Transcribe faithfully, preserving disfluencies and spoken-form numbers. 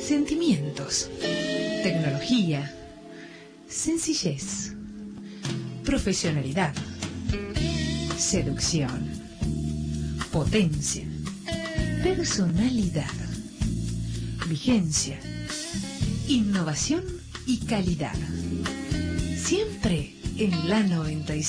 sentimientos, tecnología, sencillez, profesionalidad, seducción, potencia, personalidad, vigencia, innovación y calidad. Siempre en la noventa y